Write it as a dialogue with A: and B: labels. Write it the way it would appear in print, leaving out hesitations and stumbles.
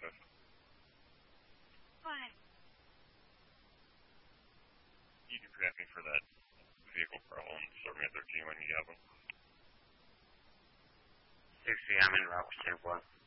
A: Texas.
B: Why?
A: You can prep me for that vehicle problem. Start me at 13 when you have them.
C: 60, I'm in route 1.